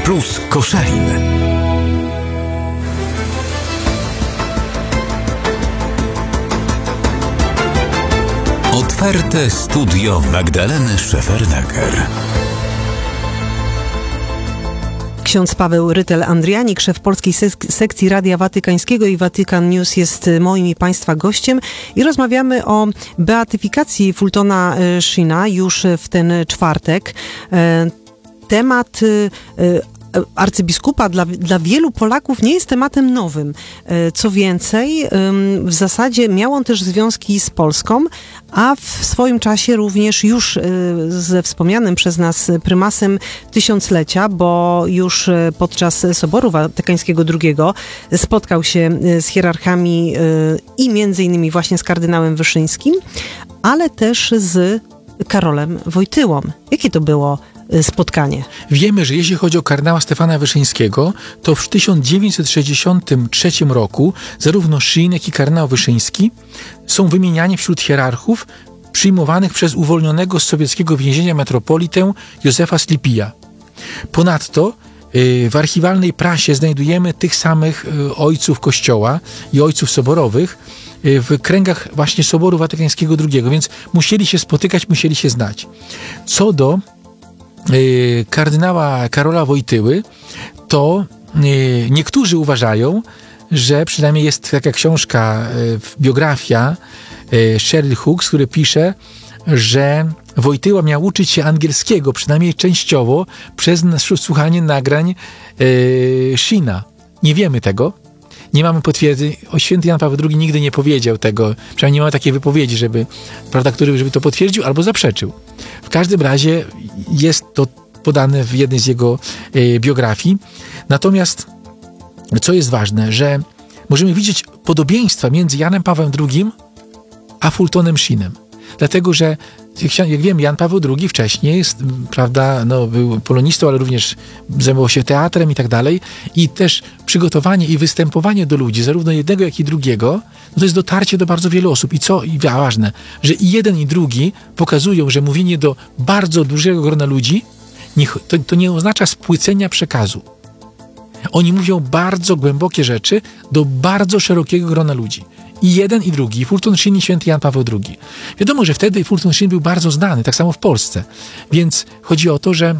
plus Koszalin. Otwarte studio Magdaleny Szefernaker. Ksiądz Paweł Rytel-Andrianik, szef polskiej sekcji Radia Watykańskiego i Vatican News, jest moim i Państwa gościem i rozmawiamy o beatyfikacji Fultona Sheena już w ten czwartek. Temat arcybiskupa dla wielu Polaków nie jest tematem nowym. Co więcej, w zasadzie miał on też związki z Polską, a w swoim czasie również już ze wspomnianym przez nas prymasem tysiąclecia, bo już podczas Soboru Watykańskiego II spotkał się z hierarchami i między innymi właśnie z kardynałem Wyszyńskim, ale też z Karolem Wojtyłą. Jakie to było spotkanie? Wiemy, że jeśli chodzi o kardynała Stefana Wyszyńskiego, to w 1963 roku zarówno Szyn, jak i kardynał Wyszyński są wymieniani wśród hierarchów przyjmowanych przez uwolnionego z sowieckiego więzienia metropolitę Józefa Slipija. Ponadto w archiwalnej prasie znajdujemy tych samych ojców Kościoła i ojców soborowych w kręgach właśnie Soboru Watykańskiego II, więc musieli się spotykać, musieli się znać. Co do kardynała Karola Wojtyły, to niektórzy uważają, że przynajmniej jest taka książka, biografia Cheryl Hooks, który pisze, że Wojtyła miał uczyć się angielskiego, przynajmniej częściowo, przez słuchanie nagrań Sheena. Nie wiemy tego. Nie mamy potwierdzeń. Święty Jan Paweł II nigdy nie powiedział tego, przynajmniej nie ma takiej wypowiedzi, żeby to potwierdził albo zaprzeczył. W każdym razie jest to podane w jednej z jego biografii. Natomiast, co jest ważne, że możemy widzieć podobieństwa między Janem Pawłem II a Fultonem Sheenem. Dlatego, że jak wiemy, Jan Paweł II wcześniej był polonistą, ale również zajmował się teatrem i tak dalej. I też przygotowanie i występowanie do ludzi, zarówno jednego, jak i drugiego, to jest dotarcie do bardzo wielu osób. I ważne, że i jeden, i drugi pokazują, że mówienie do bardzo dużego grona ludzi to nie oznacza spłycenia przekazu. Oni mówią bardzo głębokie rzeczy do bardzo szerokiego grona ludzi. I jeden, i drugi, Fulton Sheen i święty Jan Paweł II. Wiadomo, że wtedy Fulton Sheen był bardzo znany, tak samo w Polsce. Więc chodzi o to, że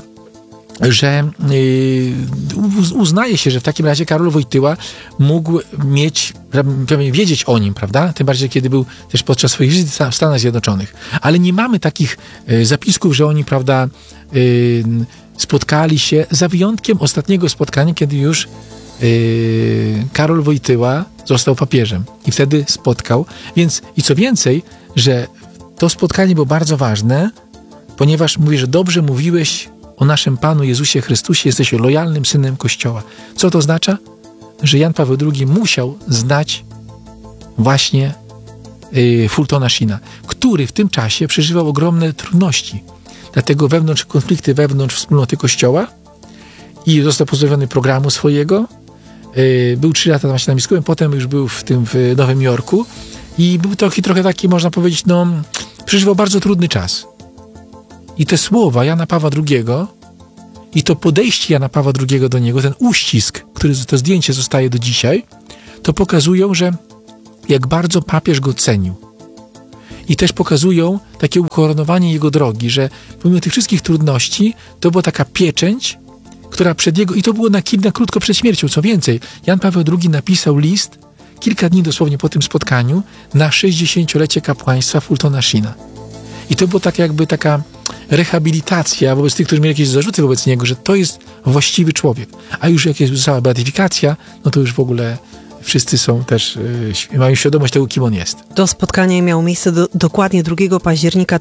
uznaje się, że w takim razie Karol Wojtyła mógł wiedzieć o nim, prawda? Tym bardziej, kiedy był też podczas swoich wizyt w Stanach Zjednoczonych. Ale nie mamy takich zapisków, że oni, prawda, spotkali się, za wyjątkiem ostatniego spotkania, kiedy już Karol Wojtyła został papieżem i wtedy spotkał. Więc i co więcej, że to spotkanie było bardzo ważne, ponieważ mówi, że dobrze mówiłeś o naszym Panu Jezusie Chrystusie, jesteś lojalnym synem Kościoła. Co to oznacza? Że Jan Paweł II musiał znać właśnie Fultona Sheena, który w tym czasie przeżywał ogromne trudności. Dlatego konflikty wewnątrz wspólnoty Kościoła i został pozbawiony programu swojego. Był 3 lata właśnie na biskupem, potem już był w Nowym Jorku i był trochę taki, można powiedzieć, przeżywał bardzo trudny czas. I te słowa Jana Pawła II i to podejście Jana Pawła II do niego, ten uścisk, to zdjęcie zostaje do dzisiaj, to pokazują, że jak bardzo papież go cenił. I też pokazują takie ukoronowanie jego drogi, że pomimo tych wszystkich trudności, to była taka pieczęć, która przed jego... I to było na krótko przed śmiercią. Co więcej, Jan Paweł II napisał list kilka dni dosłownie po tym spotkaniu na 60-lecie kapłaństwa Fultona Sheena. I to była taka rehabilitacja wobec tych, którzy mieli jakieś zarzuty wobec niego, że to jest właściwy człowiek. A już jak jest cała beatyfikacja, no to już w ogóle wszyscy są też, mają świadomość tego, kim on jest. To spotkanie miało miejsce dokładnie 2 października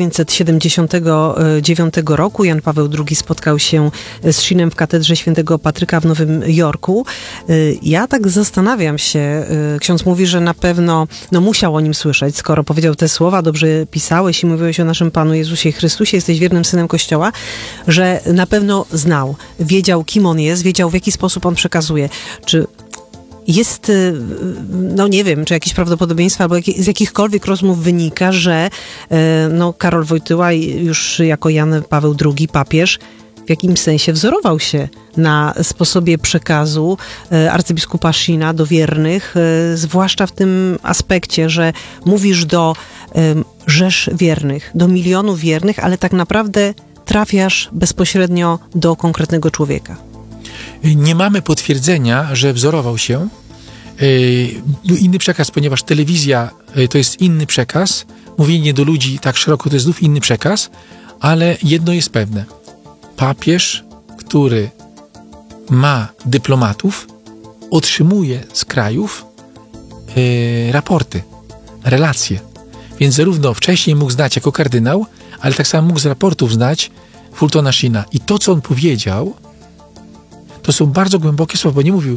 1979 roku. Jan Paweł II spotkał się z Sheenem w katedrze świętego Patryka w Nowym Jorku. Ja tak zastanawiam się, ksiądz mówi, że na pewno musiał o nim słyszeć, skoro powiedział te słowa, dobrze pisałeś i mówiłeś o naszym Panu Jezusie Chrystusie, jesteś wiernym synem Kościoła, że na pewno znał, wiedział, kim on jest, wiedział, w jaki sposób on przekazuje. Czy jest, nie wiem, czy jakieś prawdopodobieństwo albo z jakichkolwiek rozmów wynika, że Karol Wojtyła już jako Jan Paweł II, papież, w jakimś sensie wzorował się na sposobie przekazu arcybiskupa Shina do wiernych, zwłaszcza w tym aspekcie, że mówisz do rzesz wiernych, do milionów wiernych, ale tak naprawdę trafiasz bezpośrednio do konkretnego człowieka. Nie mamy potwierdzenia, że wzorował się. Inny przekaz, ponieważ telewizja to jest inny przekaz, mówienie do ludzi tak szeroko to jest znów inny przekaz, ale jedno jest pewne. Papież, który ma dyplomatów, otrzymuje z krajów raporty, relacje. Więc zarówno wcześniej mógł znać jako kardynał, ale tak samo mógł z raportów znać Fultona Sheena. I to, co on powiedział, to są bardzo głębokie słowa, bo nie mówił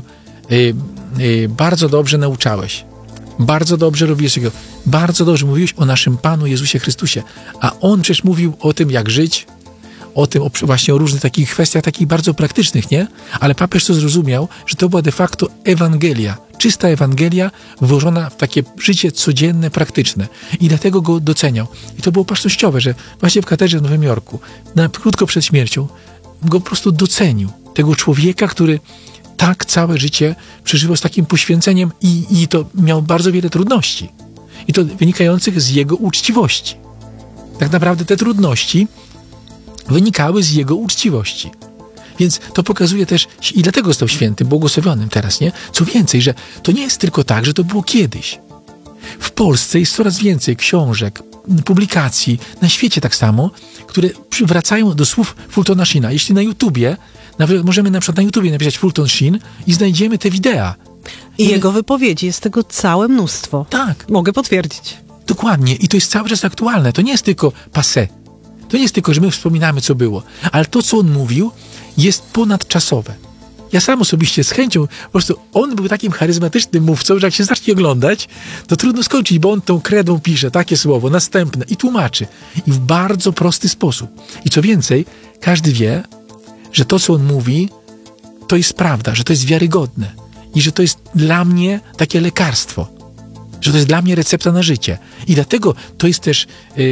bardzo dobrze nauczałeś, bardzo dobrze robiłeś, bardzo dobrze mówiłeś o naszym Panu Jezusie Chrystusie. A on przecież mówił o tym, jak żyć, o tym właśnie o różnych takich kwestiach, takich bardzo praktycznych, nie? Ale papież to zrozumiał, że to była de facto Ewangelia, czysta Ewangelia włożona w takie życie codzienne, praktyczne. I dlatego go doceniał. I to było wartościowe, że właśnie w katedrze w Nowym Jorku, krótko przed śmiercią, go po prostu docenił. Tego człowieka, który tak całe życie przeżywał z takim poświęceniem i to miał bardzo wiele trudności. I to wynikających z jego uczciwości. Tak naprawdę te trudności wynikały z jego uczciwości. Więc to pokazuje też, i dlatego został świętym, błogosławionym teraz, nie? Co więcej, że to nie jest tylko tak, że to było kiedyś. W Polsce jest coraz więcej książek, publikacji, na świecie tak samo, które wracają do słów Fultona Sheena. Jeśli na YouTubie, możemy na przykład na YouTubie napisać Fulton Sheen i znajdziemy te wideo. I jego wypowiedzi, jest tego całe mnóstwo. Tak. Mogę potwierdzić. Dokładnie. I to jest cały czas aktualne. To nie jest tylko passé. To nie jest tylko, że my wspominamy, co było. Ale to, co on mówił, jest ponadczasowe. Ja sam osobiście z chęcią, po prostu on był takim charyzmatycznym mówcą, że jak się zacznie oglądać, to trudno skończyć, bo on tą kredą pisze takie słowo, następne i tłumaczy. I w bardzo prosty sposób. I co więcej, każdy wie, że to, co on mówi, to jest prawda, że to jest wiarygodne. I że to jest dla mnie takie lekarstwo. Że to jest dla mnie recepta na życie. I dlatego to jest też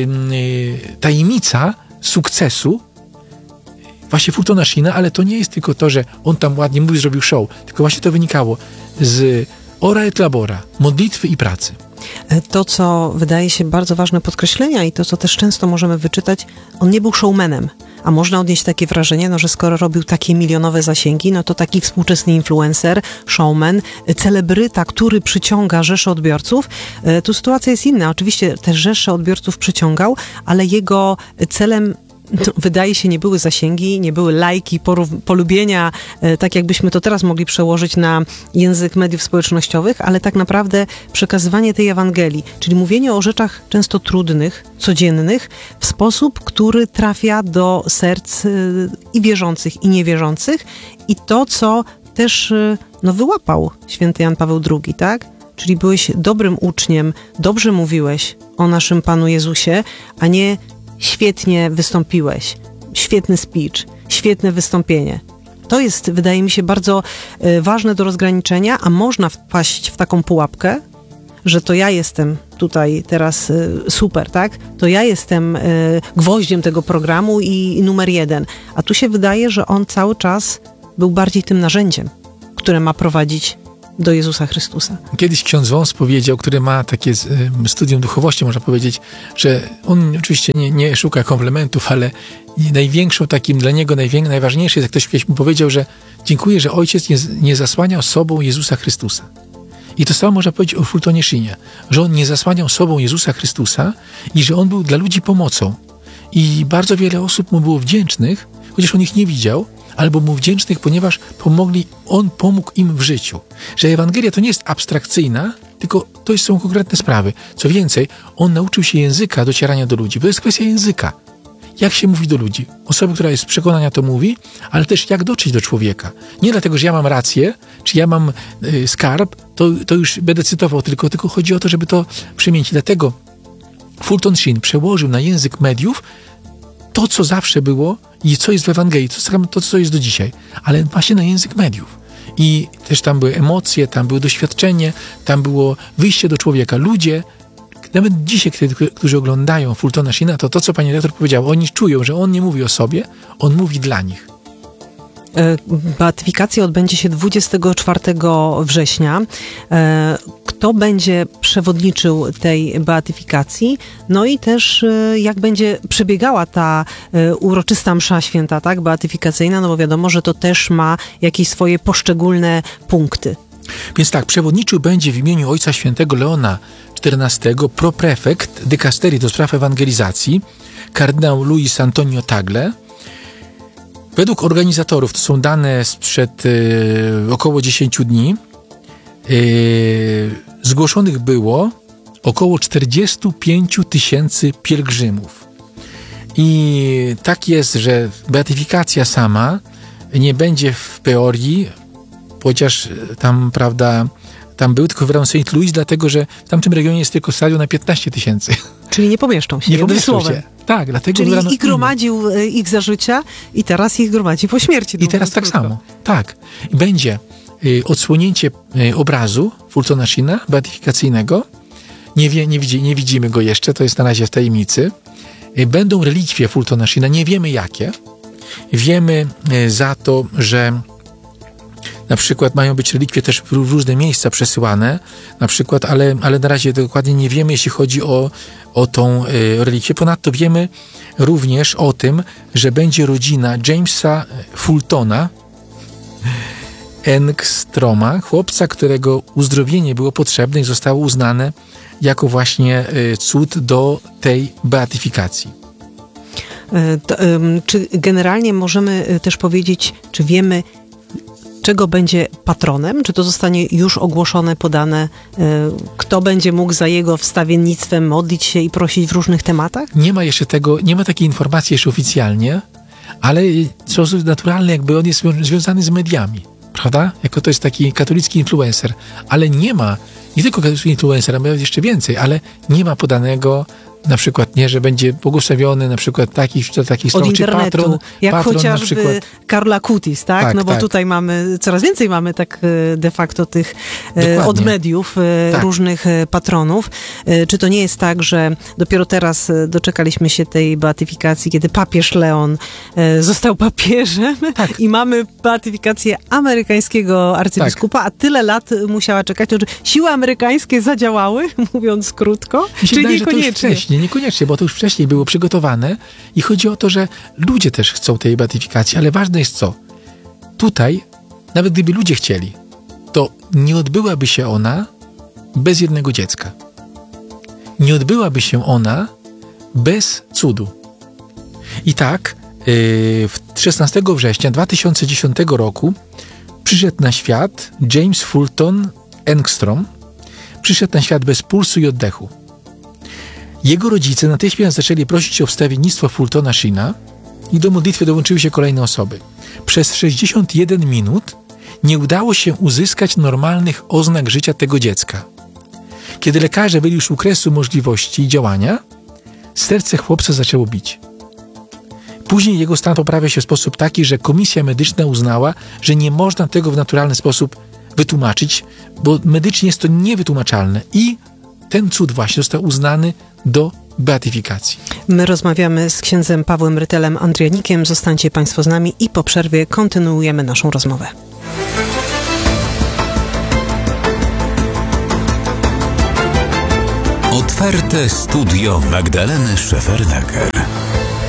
tajemnica sukcesu właśnie Fultona Sheena, ale to nie jest tylko to, że on tam ładnie mówi, zrobił show, tylko właśnie to wynikało z ora et labora, modlitwy i pracy. To, co wydaje się bardzo ważne podkreślenia i to, co też często możemy wyczytać, on nie był showmanem. A można odnieść takie wrażenie, że skoro robił takie milionowe zasięgi, no to taki współczesny influencer, showman, celebryta, który przyciąga rzesze odbiorców. Tu sytuacja jest inna. Oczywiście te rzesze odbiorców przyciągał, ale jego celem wydaje się, nie były zasięgi, nie były lajki, polubienia, tak jakbyśmy to teraz mogli przełożyć na język mediów społecznościowych, ale tak naprawdę przekazywanie tej Ewangelii, czyli mówienie o rzeczach często trudnych, codziennych, w sposób, który trafia do serc i wierzących, i niewierzących. I to, co też wyłapał święty Jan Paweł II, tak? Czyli byłeś dobrym uczniem, dobrze mówiłeś o naszym Panu Jezusie, a nie świetnie wystąpiłeś, świetny speech, świetne wystąpienie. To jest, wydaje mi się, bardzo ważne do rozgraniczenia, a można wpaść w taką pułapkę, że to ja jestem tutaj teraz super, tak? To ja jestem gwoździem tego programu i numer 1. A tu się wydaje, że on cały czas był bardziej tym narzędziem, które ma prowadzić do Jezusa Chrystusa. Kiedyś ksiądz Wąs powiedział, który ma takie studium duchowości, można powiedzieć, że on oczywiście nie szuka komplementów, ale największą takim dla niego najważniejsze jest, jak ktoś kiedyś mu powiedział, że dziękuję, że Ojciec nie zasłaniał sobą Jezusa Chrystusa. I to samo można powiedzieć o Fultonie Sheenie, że on nie zasłaniał sobą Jezusa Chrystusa i że on był dla ludzi pomocą. I bardzo wiele osób mu było wdzięcznych, chociaż on ich nie widział, albo mu wdzięcznych, ponieważ on pomógł im w życiu. Że Ewangelia to nie jest abstrakcyjna, tylko to są konkretne sprawy. Co więcej, on nauczył się języka docierania do ludzi, bo to jest kwestia języka. Jak się mówi do ludzi? Osoba, która jest z przekonania, to mówi, ale też jak dotrzeć do człowieka. Nie dlatego, że ja mam rację, czy ja mam skarb, to już będę cytował, tylko chodzi o to, żeby to przemienić. Dlatego Fulton Sheen przełożył na język mediów to, co zawsze było i co jest w Ewangelii, to, co jest do dzisiaj, ale właśnie na język mediów. I też tam były emocje, tam było doświadczenie, tam było wyjście do człowieka. Ludzie, nawet dzisiaj, którzy oglądają Fultona Sheena, to co pani redaktor powiedziała, oni czują, że on nie mówi o sobie, on mówi dla nich. Beatyfikacja odbędzie się 24 września. Kto będzie przewodniczył tej beatyfikacji? No i też jak będzie przebiegała ta uroczysta msza święta, tak, beatyfikacyjna, no bo wiadomo, że to też ma jakieś swoje poszczególne punkty. Więc tak, przewodniczył będzie w imieniu Ojca Świętego Leona XIV proprefekt dykasterii do spraw ewangelizacji, kardynał Luis Antonio Tagle. Według organizatorów, to są dane sprzed około 10 dni, zgłoszonych było około 45 000 pielgrzymów. I tak jest, że beatyfikacja sama nie będzie w teorii, chociaż tam, prawda, tam był tylko w St. Louis, dlatego że w tamtym regionie jest tylko stadion na 15 000. Czyli nie pomieszczą się. Nie pomieszczą się. Tak, dlatego czyli wybrano i gromadził ich za życia i teraz ich gromadzi po śmierci. I teraz tak samo. Tak. Będzie odsłonięcie obrazu Fultona Sheena beatyfikacyjnego. Nie widzimy go jeszcze, to jest na razie w tajemnicy. Będą relikwie Fultona Sheena, nie wiemy jakie. Wiemy za to, że na przykład mają być relikwie też w różne miejsca przesyłane, na przykład, ale na razie dokładnie nie wiemy, jeśli chodzi o tą relikwię. Ponadto wiemy również o tym, że będzie rodzina Jamesa Fultona Engstroma, chłopca, którego uzdrowienie było potrzebne i zostało uznane jako właśnie cud do tej beatyfikacji. Czy generalnie możemy też powiedzieć, czy wiemy, czego będzie patronem? Czy to zostanie już ogłoszone, podane? Kto będzie mógł za jego wstawiennictwem modlić się i prosić w różnych tematach? Nie ma jeszcze tego, nie ma takiej informacji jeszcze oficjalnie, ale w sposób naturalny jakby on jest związany z mediami, prawda? Jako to jest taki katolicki influencer, ale nie tylko katolicki influencer, a nawet jeszcze więcej, ale nie ma podanego na przykład, nie, że będzie błogosławiony na przykład takich stron, od internetu, czy patron, jak patron chociażby na przykład. Carla Cutis, tak? Tak, no bo tak. tutaj coraz więcej mamy tak de facto tych od mediów tak. różnych patronów. Czy to nie jest tak, że dopiero teraz doczekaliśmy się tej beatyfikacji, kiedy papież Leon został papieżem Tak. i mamy beatyfikację amerykańskiego arcybiskupa, a tyle lat musiała czekać. Siły amerykańskie zadziałały, mówiąc krótko, czy niekoniecznie? Niekoniecznie, bo to już wcześniej było przygotowane i chodzi o to, że ludzie też chcą tej beatyfikacji, ale ważne jest co? Tutaj, nawet gdyby ludzie chcieli, to nie odbyłaby się ona bez jednego dziecka. Nie odbyłaby się ona bez cudu. I tak 16 września 2010 roku przyszedł na świat James Fulton Engstrom. Przyszedł na świat bez pulsu i oddechu. Jego rodzice natychmiast zaczęli prosić o wstawiennictwo Fultona Sheena i do modlitwy dołączyły się kolejne osoby. Przez 61 minut nie udało się uzyskać normalnych oznak życia tego dziecka. Kiedy lekarze byli już u kresu możliwości działania, serce chłopca zaczęło bić. Później jego stan poprawia się w sposób taki, że komisja medyczna uznała, że nie można tego w naturalny sposób wytłumaczyć, bo medycznie jest to niewytłumaczalne i ten cud właśnie został uznany do beatyfikacji. My rozmawiamy z księdzem Pawłem Rytelem Andrianikiem. Zostańcie Państwo z nami i po przerwie kontynuujemy naszą rozmowę. Otwarte studio Magdaleny Szefernaker.